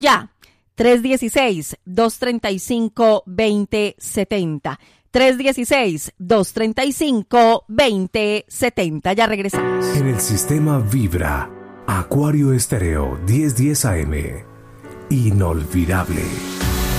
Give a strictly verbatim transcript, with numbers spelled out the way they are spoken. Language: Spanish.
Ya, tres uno seis, dos tres cinco, dos cero siete cero. tres uno seis, dos tres cinco, dos cero siete cero. Ya regresamos. En el sistema Vibra, Acuario Estéreo mil diez A M. Inolvidable.